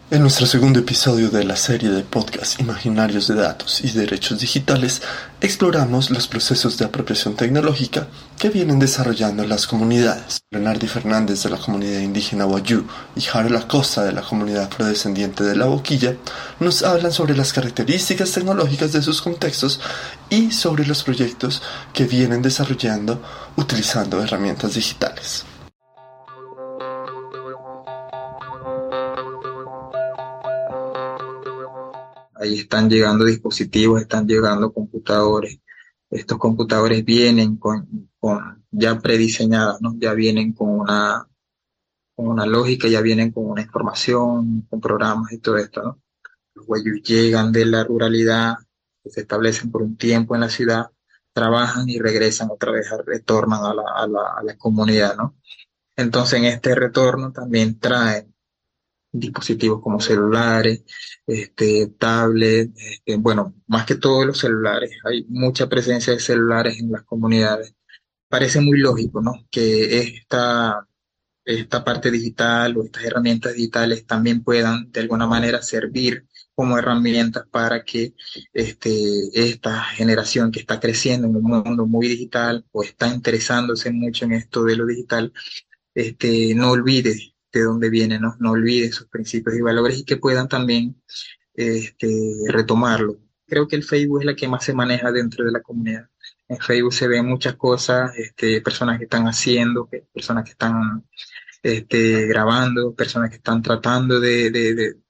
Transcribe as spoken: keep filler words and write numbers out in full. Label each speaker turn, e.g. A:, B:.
A: En nuestro segundo episodio de la serie de podcast Imaginarios de Datos y Derechos Digitales, exploramos los procesos de apropiación tecnológica que vienen desarrollando las comunidades. Leonardo Fernández de la comunidad indígena Wayuu y Harold Acosta de la comunidad afrodescendiente de La Boquilla nos hablan sobre las características tecnológicas de sus contextos y sobre los proyectos que vienen desarrollando utilizando herramientas digitales.
B: Ahí están llegando dispositivos, están llegando computadores. Estos computadores vienen con, con ya prediseñadas, ¿no? Ya vienen con una, con una lógica, ya vienen con una información, con programas y todo esto, ¿no? Los guayús llegan de la ruralidad, se establecen por un tiempo en la ciudad, trabajan y regresan otra vez, retornan a la, a la, a la comunidad, ¿no? Entonces en este retorno también traen dispositivos como celulares, este, tablets, este, bueno, más que todo los celulares. Hay mucha presencia de celulares en las comunidades. Parece muy lógico, ¿no? Que esta, esta parte digital o estas herramientas digitales también puedan de alguna manera servir como herramientas para que este, esta generación que está creciendo en un mundo muy digital o está interesándose mucho en esto de lo digital, este, no olvide de dónde viene, ¿no? No olvide sus principios y valores y que puedan también este, retomarlo. Creo que el Facebook es la que más se maneja dentro de la comunidad. En Facebook se ven muchas cosas, este, personas que están haciendo, que- personas que están este, grabando, personas que están tratando de, de, de,